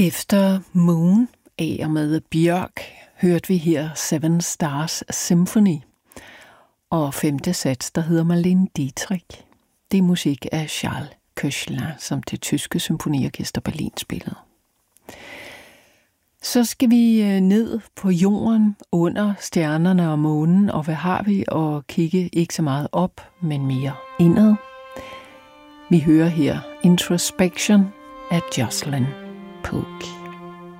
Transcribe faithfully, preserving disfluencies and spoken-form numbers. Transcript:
Efter Moon af og med Bjørk hørte vi her Seven Stars Symphony, og femte sats, der hedder Marlene Dietrich. Det er musik af Charles Koechlin, som det tyske symfoniorkester Berlin spillede. Så skal vi ned på jorden, under stjernerne og månen, og hvad har vi at kigge ikke så meget op, men mere indad. Vi hører her Introspection af Jocelyn Pook.